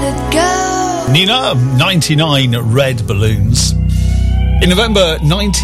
Nina, 99 Red Balloons. In November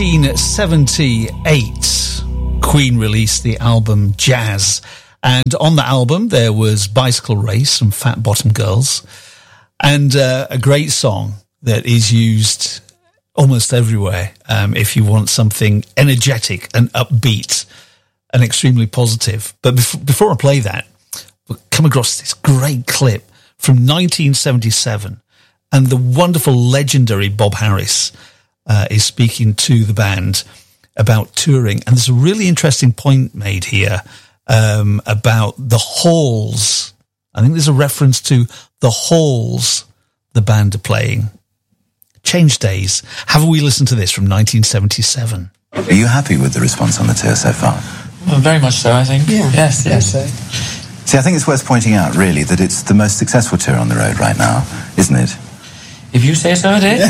1978, Queen released the album Jazz. And on the album, there was Bicycle Race and Fat Bottom Girls. And a great song that is used almost everywhere if you want something energetic and upbeat and extremely positive. But before I play that, we'll come across this great clip from 1977. And the wonderful, legendary Bob Harris is speaking to the band about touring. And there's a really interesting point made here about the halls. I think there's a reference to the halls the band are playing. Change Days. Have we listened to this from 1977? Are you happy with the response on the tour so far? Well, very much so, I think. Yeah. Yes. So. See, I think it's worth pointing out, really, that it's the most successful tour on the road right now, isn't it? If you say so, Dave.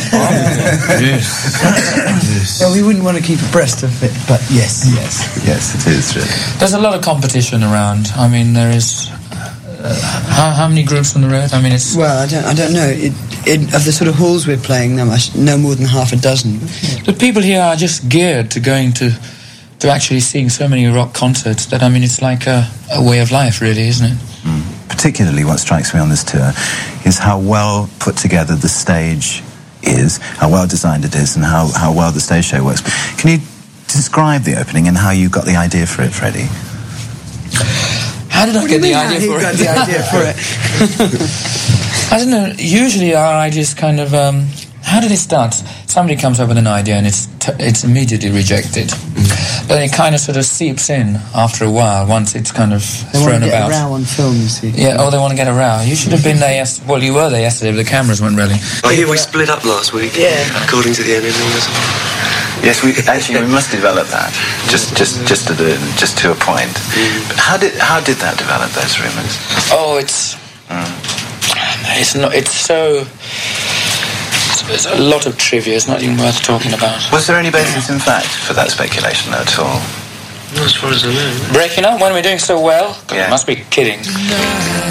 Yes. Well, we wouldn't want to keep abreast of it, but yes. Yes, it is really. There's a lot of competition around. I mean, there is... how many groups on the road? I mean, it's... Well, I don't know. Of the sort of halls we're playing, no more than half a dozen. The people here are just geared to going to actually seeing so many rock concerts that, I mean, it's like a way of life, really, isn't it? Mm. Particularly what strikes me on this tour is how well put together the stage is, how well designed it is, and how well the stage show works. Can you describe the opening and how you got the idea for it, Freddie? How did I get the idea for it? I don't know. Usually our ideas kind of... how did it start? Somebody comes up with an idea and it's immediately rejected. Then it kind of sort of seeps in after a while, once it's kind of thrown about. They want to get a row on film, you see. Yeah, they want to get a row. You should have been there yesterday. Well, you were there yesterday, but the cameras weren't really. I hear we split up last week. Yeah. According to the enemy. Yes, we must develop that just to a point. But how did that develop, those rumours? Oh, it's not. It's so. There's a lot of trivia. It's not even worth talking about. Was there any basis in fact for that speculation at all? Not as far as I know. Breaking up when we're doing so well? Yeah. You must be kidding.